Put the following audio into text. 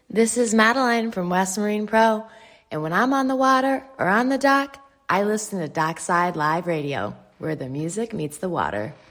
This is Madeline from West Marine Pro, and when I'm on the water or on the dock, I listen to Dockside Live Radio, where the music meets the water.